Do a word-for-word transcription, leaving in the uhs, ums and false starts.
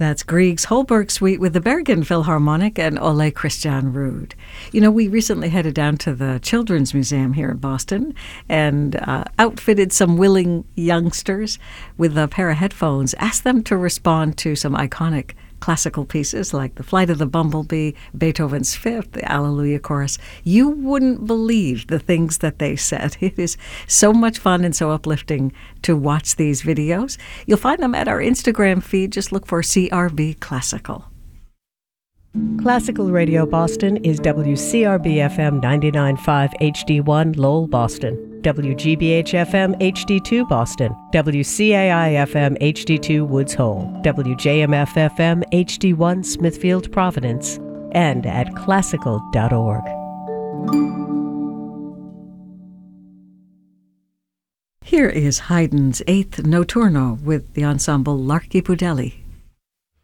That's Grieg's Holberg Suite with the Bergen Philharmonic and Ole Christian Ruud. You know, we recently headed down to the Children's Museum here in Boston and uh, outfitted some willing youngsters with a pair of headphones, asked them to respond to some iconic classical pieces like The Flight of the Bumblebee, Beethoven's Fifth, the Alleluia Chorus. You wouldn't believe the things that they said. It is so much fun and so uplifting to watch these videos. You'll find them at our Instagram feed. Just look for C R B Classical. Classical Radio Boston is W C R B F M ninety-nine point five H D one Lowell, Boston, W G B H F M H D two Boston, W C A I F M H D two Woods Hole, W J M F F M H D one Smithfield, Providence, and at classical dot org. Here is Haydn's Eighth Notturno with the ensemble L'Archibudelli.